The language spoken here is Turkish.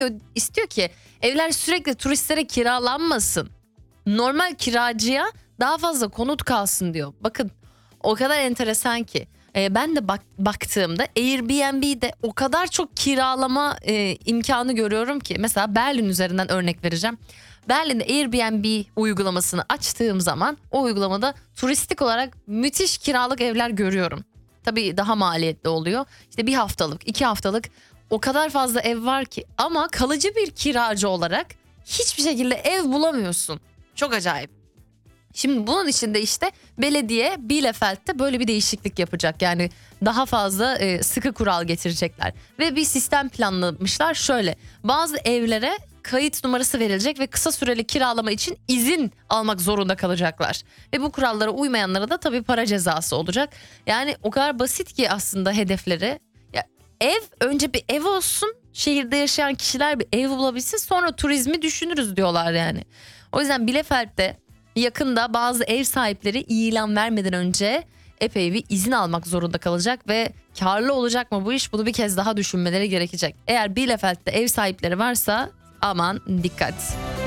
istiyor ki evler sürekli turistlere kiralanmasın. Normal kiracıya daha fazla konut kalsın diyor. Bakın o kadar enteresan ki. Ben de baktığımda Airbnb'de o kadar çok kiralama imkanı görüyorum ki. Mesela Berlin üzerinden örnek vereceğim. Berlin'de Airbnb uygulamasını açtığım zaman o uygulamada turistik olarak müthiş kiralık evler görüyorum. Tabii daha maliyetli oluyor. İşte 1 haftalık, 2 haftalık o kadar fazla ev var ki. Ama kalıcı bir kiracı olarak hiçbir şekilde ev bulamıyorsun. Çok acayip. Şimdi bunun için de işte belediye Bielefeld'de böyle bir değişiklik yapacak. Yani daha fazla sıkı kural getirecekler. Ve bir sistem planlamışlar şöyle. Bazı evlere kayıt numarası verilecek ve kısa süreli kiralama için izin almak zorunda kalacaklar. Ve bu kurallara uymayanlara da tabii para cezası olacak. Yani o kadar basit ki aslında hedefleri. Ya önce bir ev olsun. Şehirde yaşayan kişiler bir ev bulabilsin, sonra turizmi düşünürüz diyorlar yani. O yüzden Bielefeld'de yakında bazı ev sahipleri ilan vermeden önce epey bir izin almak zorunda kalacak ve karlı olacak mı bu iş, bunu bir kez daha düşünmeleri gerekecek. Eğer Bielefeld'de ev sahipleri varsa aman dikkat.